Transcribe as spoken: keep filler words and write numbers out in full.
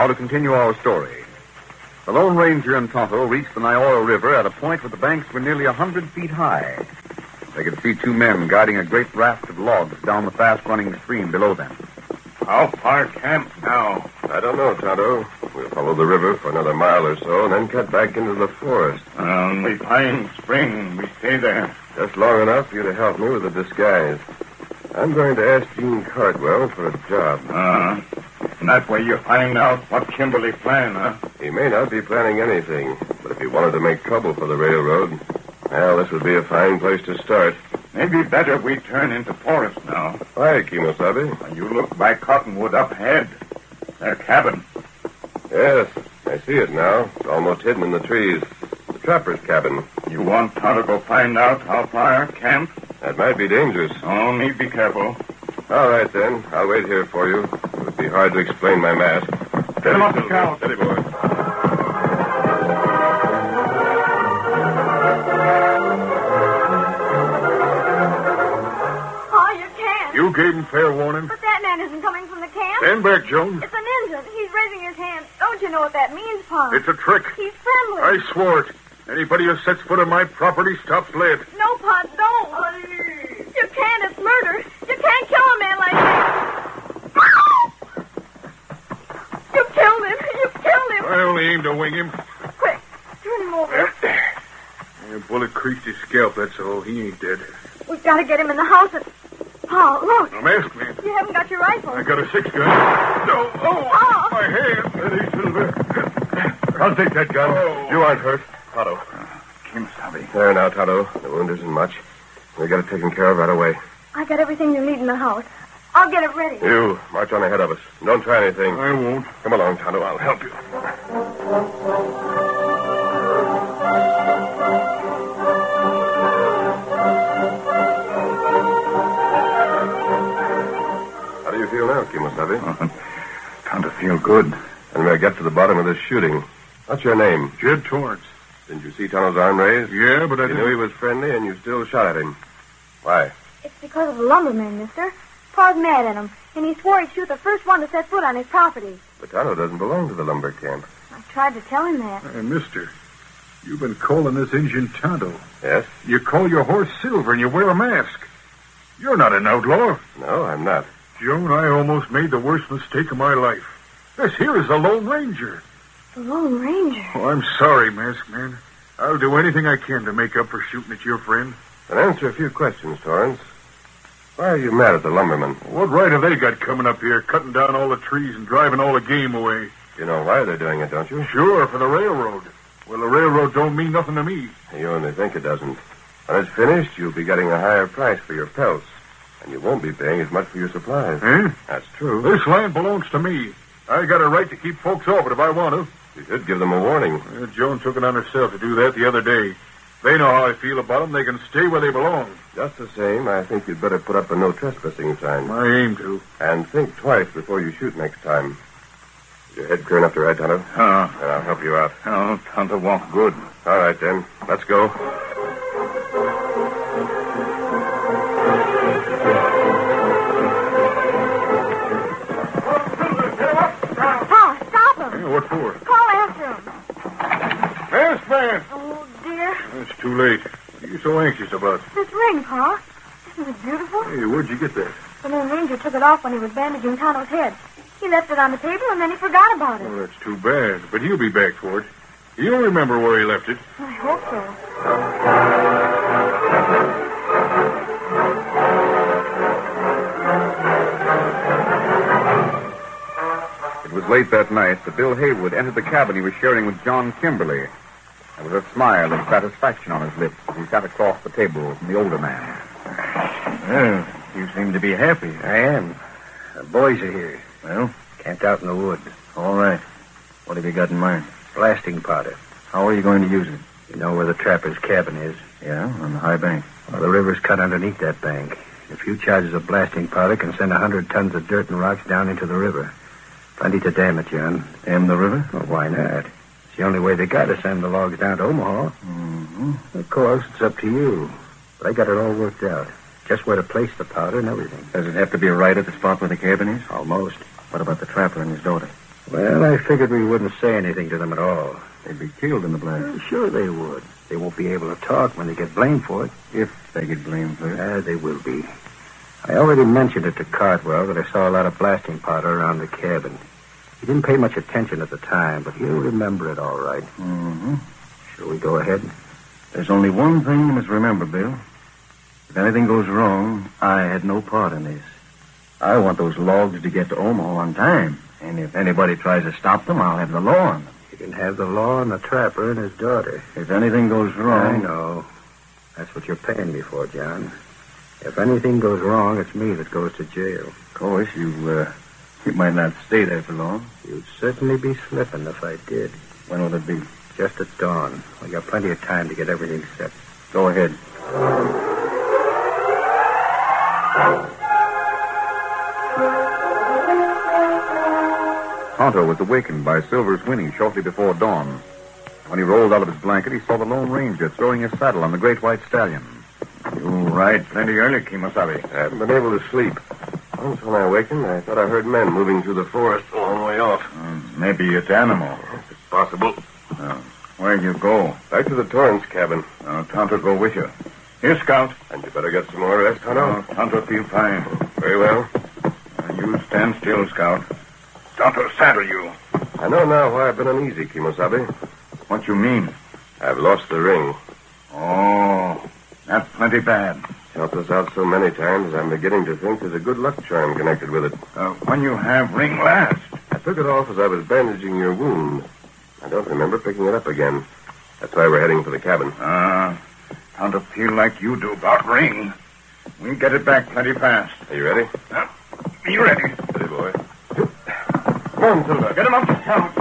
Now to continue our story. The Lone Ranger and Tonto reached the Niola River at a point where the banks were nearly a hundred feet high. They could see two men guiding a great raft of logs down the fast-running stream below them. How far camp now? I don't know, Tonto. We'll follow the river for another mile or so and then cut back into the forest. Um, we find spring. We stay there. Just long enough for you to help me with the disguise. I'm going to ask Gene Cardwell for a job. Uh-huh. And that way you find out what Kimberly planned, huh? He may not be planning anything, but if he wanted to make trouble for the railroad, well, this would be a fine place to start. Maybe better we turn into forest now. Why, Kimosabe? You look by Cottonwood up ahead. Their cabin. Yes, I see it now. It's almost hidden in the trees. The trapper's cabin. You want Tonto to go find out how far camp? That might be dangerous. Only be careful. All right, then. I'll wait here for you. It would be hard to explain my mask. Get him off the cow. Steady, boy. Oh, you can't. You gave him fair warning. But that man isn't coming from the camp. Stand back, Jones. It's an Indian. He's raising his hand. Don't you know what that means, Pa? It's a trick. He's friendly. I swore it. Anybody who sets foot on my property stops lead. No, Pa, don't. You can't. It's murder. You can't kill a man like that. You killed him. You killed him. I only aimed to wing him. Quick, turn him over. A bullet creased his scalp, that's all. He ain't dead. We've got to get him in the house. And... Pa, look. A masked man. You haven't got your rifle. I got a six gun. No. Oh, Pa. my hand. Steady, Silver. I'll take that gun. Oh. You aren't hurt. Tonto. Kimosabe. There now, Tonto. The wound isn't much. We got it taken care of right away. I got everything you need in the house. I'll get it ready. You, march on ahead of us. Don't try anything. I won't. Come along, Tonto. I'll help you. How do you feel now, Kimosabe? Uh, Tonto feel good. And we'll get to the bottom of this shooting. What's your name? Jed Torrance. Didn't you see Tonto's arm raised? Yeah, but I You didn't... knew he was friendly, and you still shot at him. Why? It's because of the lumberman, mister. Pa's mad at him, and he swore he'd shoot the first one to set foot on his property. But Tonto doesn't belong to the lumber camp. I tried to tell him that. Hey, mister, you've been calling this Injun Tonto. Yes? You call your horse Silver and you wear a mask. You're not an outlaw. No, I'm not. Joan, I almost made the worst mistake of my life. This here is the Lone Ranger. The Lone Ranger? Oh, I'm sorry, Masked Man. I'll do anything I can to make up for shooting at your friend. Then answer a few questions, Torrance. Why are you mad at the lumbermen? What right have they got coming up here, cutting down all the trees and driving all the game away? You know why they're doing it, don't you? Sure, for the railroad. Well, the railroad don't mean nothing to me. You only think it doesn't. When it's finished, you'll be getting a higher price for your pelts. And you won't be paying as much for your supplies. Eh? That's true. This land belongs to me. I got a right to keep folks off it if I want to. You should give them a warning. Uh, Joan took it on herself to do that the other day. They know how I feel about them. They can stay where they belong. Just the same, I think you'd better put up a no trespassing sign. I aim to. And think twice before you shoot next time. Is your head clear enough to ride, Tonto? Uh, And I'll help you out. oh, Tonto walk good. All right, then. Let's go. Pa, stop him. Hey, what for? Call after him. Masked Man! Oh, dear. It's too late. What are you so anxious about? This ring, Pa. Isn't it beautiful? Hey, where'd you get that? The Lone Ranger took it off when he was bandaging Tonto's head. He left it on the table, and then he forgot about it. Oh, that's too bad. But he'll be back for it. He'll remember where he left it. I hope so. It was late that night that Bill Haywood entered the cabin he was sharing with John Kimberly. There was a smile of satisfaction on his lips as he sat across the table from the older man. Well, you seem to be happy. I am. The boys are here. Well, Camped out in the woods. all right. What have you got in mind? Blasting powder. How are you going to use it? You know where the trapper's cabin is? Yeah, on the high bank. Well, the river's cut underneath that bank. A few charges of blasting powder can send a hundred tons of dirt and rocks down into the river. Plenty to dam it, John. Dam the river? Well, why not? It's the only way they got to send the logs down to Omaha. Mm-hmm. Of course, it's up to you. But I got it all worked out. Just where to place the powder and everything. Does it have to be right at the spot where the cabin is? Almost. What about the trapper and his daughter? Well, I figured we wouldn't say anything to them at all. They'd be killed in the blast. Well, sure they would. They won't be able to talk when they get blamed for it. If they get blamed for it. Ah, they will be. I already mentioned it to Cartwell that I saw a lot of blasting powder around the cabin. He didn't pay much attention at the time, but he'll remember it all right. Mm-hmm. Shall we go ahead? There's only one thing you must remember, Bill. If anything goes wrong, I had no part in this. I want those logs to get to Omaha on time. And if anybody tries to stop them, I'll have the law on them. You can have the law on the trapper and his daughter. If anything goes wrong... I know. That's what you're paying me for, John. If anything goes wrong, it's me that goes to jail. Of course, you, uh, you might not stay there for long. You'd certainly be slipping if I did. When will it be? Just at dawn. We got plenty of time to get everything set. Go ahead. Tonto was awakened by Silver's whinny shortly before dawn. When he rolled out of his blanket, he saw the Lone Ranger throwing his saddle on the great white stallion. You ride plenty early, Kimosabe. I haven't been able to sleep. Once when I awakened, I thought I heard men moving through the forest a long way off. Mm, maybe it's animal. It's possible. Uh, where'd you go? Back to the Torrance cabin. Uh, Tonto go with you. Here, Scout. And you better get some more rest, Tonto. Uh, Tonto feel fine. Very well. Uh, you stand still, Scout. Tonto saddle you. I know now why I've been uneasy, Kimosabe. What you mean? I've lost the ring. Oh, that's plenty bad. It's helped us out so many times, I'm beginning to think there's a good luck charm connected with it. Uh, when you have ring last? I took it off as I was bandaging your wound. I don't remember picking it up again. That's why we're heading for the cabin. Ah, uh, Tonto feel like you do about ring. We'll get it back plenty fast. Are you ready? Uh, be ready. Steady, boy. Come on, Silver. Get him up. Help.